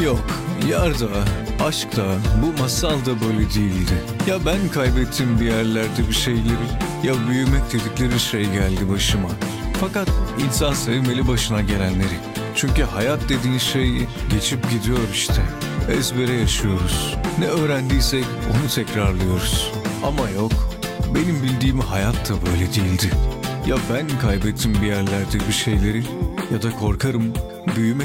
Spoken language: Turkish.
Yok, yar da, aşk da, bu masal da böyle değildi. Ya ben kaybettim bir yerlerde bir şeyleri, ya büyümek dedikleri şey geldi başıma. Fakat insan sevmeli başına gelenleri. Çünkü hayat dediğin şey geçip gidiyor işte. Ezbere yaşıyoruz. Ne öğrendiysek onu tekrarlıyoruz. Ama yok, benim bildiğim hayat da böyle değildi. Ya ben kaybettim bir yerlerde bir şeyleri, ya da korkarım büyümek